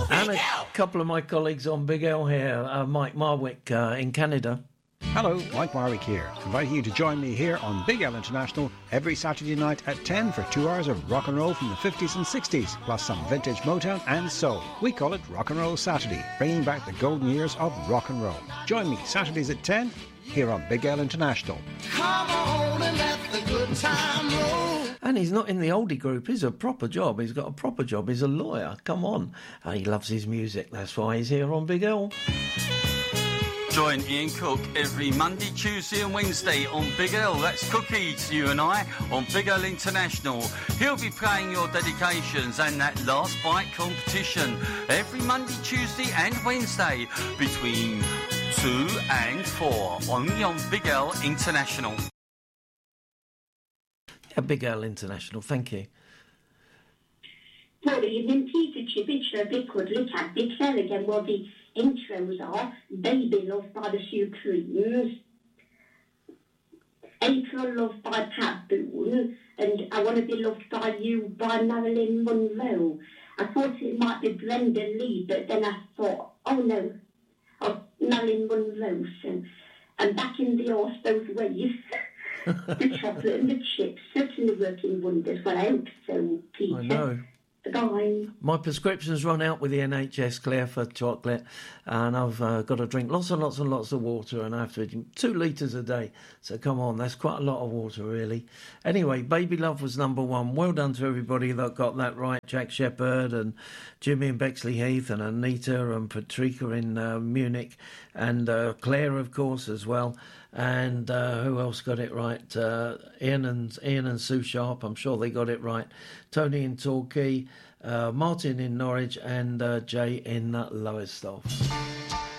And a couple of my colleagues on Big L here, Mike Marwick in Canada. Hello, Mike Marwick here, inviting you to join me here on Big L International every Saturday night at 10 for 2 hours of rock and roll from the 50s and 60s, plus some vintage Motown and soul. We call it Rock and Roll Saturday, bringing back the golden years of rock and roll. Join me Saturdays at 10 here on Big L International. Come on and let the good time roll. And he's not in the oldie group. He's a proper job. He's got a proper job. He's a lawyer. Come on. He loves his music. That's why he's here on Big L. Join Ian Cook every Monday, Tuesday and Wednesday on Big L. That's Cookies, you and I, on Big L International. He'll be playing your dedications and that last bite competition every Monday, Tuesday and Wednesday between 2 and 4 only on Big L International. Yeah, Big L International, thank you. Good evening, Peter Chibbich, Big Cuddly Cat, Big Fell again. Well, the intros are Baby Love by the Supremes, April Love by Pat Boone, and I Want to Be Loved by You by Marilyn Monroe. I thought it might be Brenda Lee, but then I thought, oh no, of Marilyn Monroe. So I'm back in the arse both ways. The chocolate and the chips certainly working wonders. Well, I hope so, Peter. I know. Bye. My prescription's run out with the NHS, Claire, for chocolate, and I've got to drink lots and lots and lots of water, and I have to drink 2 litres a day. So come on, that's quite a lot of water, really. Anyway, Baby Love was number 1. Well done to everybody that got that right. Jack Shepherd and Jimmy in Bexley Heath and Anita and Patrika in Munich and Claire, of course, as well. And who else got it right? Ian and Sue Sharp, I'm sure they got it right. Tony in Torquay, Martin in Norwich, and Jay in Lowestoft.